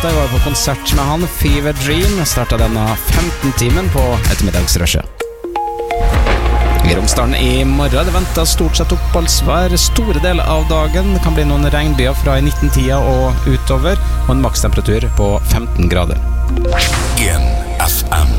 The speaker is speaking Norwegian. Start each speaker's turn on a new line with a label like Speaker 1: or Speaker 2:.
Speaker 1: låta. Jeg var på konsert med han, Fever Dream. Startet denne 15-timen på ettermiddagsrushet. I Romsdalen i morgen, det venter stort sett oppholdsvær store deler av dagen. Det kan bli noen regnbyer fra i 19-tida og utover, og en makstemperatur på 15 grader.
Speaker 2: 1 FM